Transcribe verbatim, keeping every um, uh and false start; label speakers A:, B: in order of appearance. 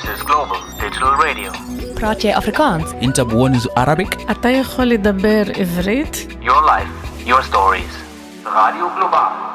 A: is Global Digital Radio.
B: براتشي أفريكانس.
C: أنت بونز Arabic.
D: אתה יכול לדבר עברית?
A: Your life, your stories. Radio Global.